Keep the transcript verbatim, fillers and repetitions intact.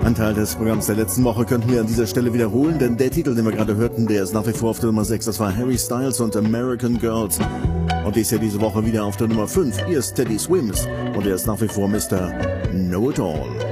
Ein Teil des Programms der letzten Woche könnten wir an dieser Stelle wiederholen, denn der Titel, den wir gerade hörten, der ist nach wie vor auf der Nummer sechs. Das war Harry Styles und American Girls. Und die ist ja diese Woche wieder auf der Nummer fünf. Hier ist Teddy Swims und er ist nach wie vor Mister Know It All.